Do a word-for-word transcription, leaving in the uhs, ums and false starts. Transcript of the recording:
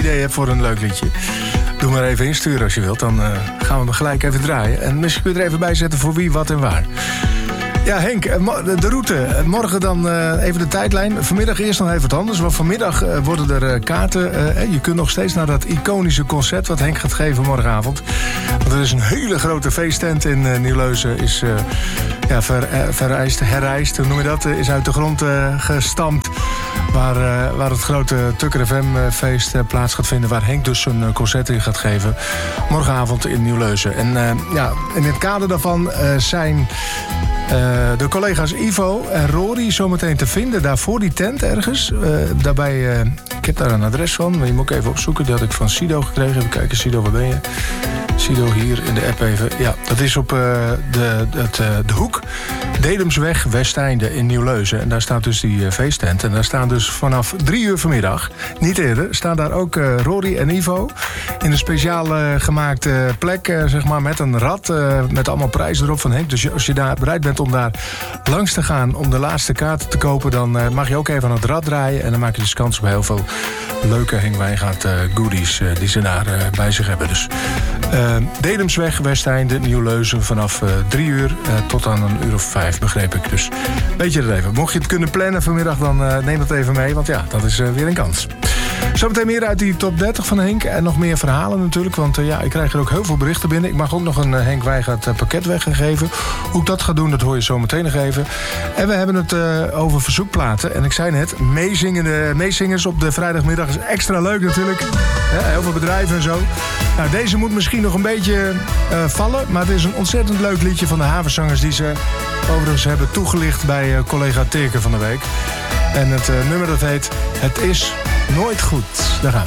idee hebt voor een leuk liedje, doe maar even insturen als je wilt. Dan uh, gaan we hem gelijk even draaien. En misschien kun je er even bij zetten voor wie, wat en waar. Ja, Henk, de route. Morgen dan uh, even de tijdlijn. Vanmiddag eerst nog even wat anders. Want vanmiddag uh, worden er uh, kaarten. Uh, je kunt nog steeds naar dat iconische concert wat Henk gaat geven morgenavond. Want er is een hele grote feesttent in uh, Nieuwleusen. Is uh, ja, ver, uh, verrijst, herrijst, hoe noem je dat? Uh, is uit de grond uh, gestampt. Waar, uh, waar het grote Tukker F M feest uh, plaats gaat vinden. Waar Henk dus een uh, concert in gaat geven. Morgenavond in Nieuwleusen. En uh, ja, in het kader daarvan uh, zijn... Uh, de collega's Ivo en Rory zometeen te vinden. Daar voor die tent ergens. Uh, daarbij, uh, ik heb daar een adres van. Maar je moet ik even opzoeken. Die had ik van Sido gekregen. Even kijken, Sido, waar ben je? Sido hier in de app even. Ja, dat is op uh, de, het, uh, de hoek. Dedemsweg, Westeinde in Nieuwleusen. En daar staat dus die uh, feesttent. En daar staan dus vanaf drie uur vanmiddag, niet eerder, staan daar ook uh, Rory en Ivo. In een speciaal uh, gemaakte plek, uh, zeg maar, met een rad. Uh, met allemaal prijzen erop van Henk. Dus als je daar bereid bent om daar langs te gaan, om de laatste kaarten te kopen, dan uh, mag je ook even aan het rad draaien. En dan maak je dus kans op heel veel leuke Henk Wijngaard uh, goodies uh, die ze daar uh, bij zich hebben. Dus uh, Dedemsweg, Westeinde, Nieuwleusen vanaf uh, drie uur uh, tot aan een uur of vijf, begreep ik. Dus weet je het even. Mocht je het kunnen plannen vanmiddag, dan uh, neem dat even mee. Want ja, dat is uh, weer een kans. Zometeen meer uit die top dertig van Henk. En nog meer verhalen natuurlijk. Want uh, ja, ik krijg er ook heel veel berichten binnen. Ik mag ook nog een uh, Henk Wijngaard uh, pakket weggeven. Hoe ik dat ga doen, dat hoor je zo meteen nog even. En we hebben het uh, over verzoekplaten. En ik zei net, meezingende, meezingers op de vrijdagmiddag is extra leuk natuurlijk. Ja, heel veel bedrijven en zo. Nou, deze moet misschien nog een beetje uh, vallen. Maar het is een ontzettend leuk liedje van de Havenzangers die ze overigens hebben toegelicht bij uh, collega Teerke van de week. En het uh, nummer dat heet Het is nooit goed. Daar gaan we.